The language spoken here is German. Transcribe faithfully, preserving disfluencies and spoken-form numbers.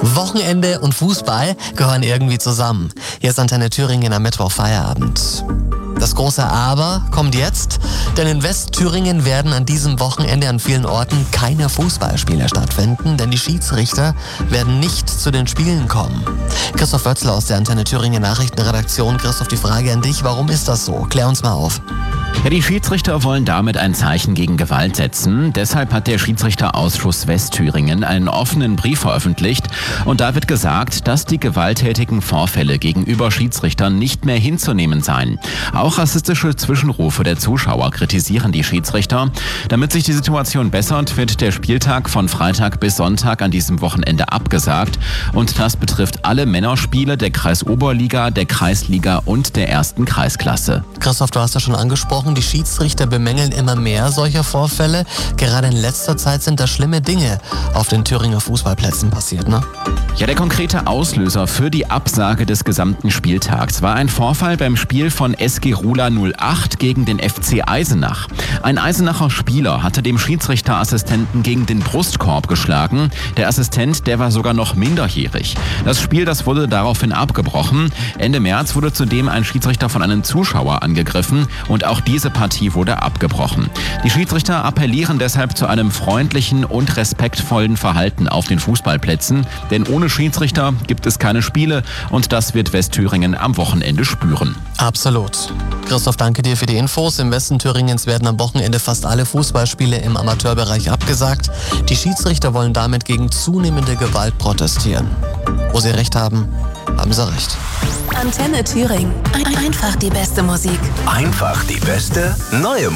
Wochenende und Fußball gehören irgendwie zusammen. Hier ist Antenne Thüringen am Mittwoch-Feierabend. Das große Aber kommt jetzt, denn in Westthüringen werden an diesem Wochenende an vielen Orten keine Fußballspiele stattfinden, denn die Schiedsrichter werden nicht zu den Spielen kommen. Christoph Wötzler aus der Antenne Thüringen Nachrichtenredaktion. Christoph, die Frage an dich, warum ist das so? Klär uns mal auf. Ja, die Schiedsrichter wollen damit ein Zeichen gegen Gewalt setzen. Deshalb hat der Schiedsrichterausschuss Westthüringen einen offenen Brief veröffentlicht. Und da wird gesagt, dass die gewalttätigen Vorfälle gegenüber Schiedsrichtern nicht mehr hinzunehmen seien. Auch rassistische Zwischenrufe der Zuschauer kritisieren die Schiedsrichter. Damit sich die Situation bessert, wird der Spieltag von Freitag bis Sonntag an diesem Wochenende abgesagt. Und das betrifft alle Männerspiele der Kreisoberliga, der Kreisliga und der ersten Kreisklasse. Christoph, du hast ja schon angesprochen, die Schiedsrichter bemängeln immer mehr solcher Vorfälle. Gerade in letzter Zeit sind da schlimme Dinge auf den Thüringer Fußballplätzen passiert, ne? Ja, der konkrete Auslöser für die Absage des gesamten Spieltags war ein Vorfall beim Spiel von S G Rula null acht gegen den F C Eisenach. Ein Eisenacher Spieler hatte dem Schiedsrichterassistenten gegen den Brustkorb geschlagen. Der Assistent, der war sogar noch minderjährig. Das Spiel, das wurde daraufhin abgebrochen. Ende März wurde zudem ein Schiedsrichter von einem Zuschauer angegriffen und auch diese Partie wurde abgebrochen. Die Schiedsrichter appellieren deshalb zu einem freundlichen und respektvollen Verhalten auf den Fußballplätzen, denn ohne Schiedsrichter gibt es keine Spiele und das wird Westthüringen am Wochenende spüren. Absolut. Christoph, danke dir für die Infos. Im Westen Thüringens werden am Wochenende fast alle Fußballspiele im Amateurbereich abgesagt. Die Schiedsrichter wollen damit gegen zunehmende Gewalt protestieren. Wo sie recht haben, haben sie recht. Antenne Thüringen. Einfach die beste Musik. Einfach die beste neue Musik.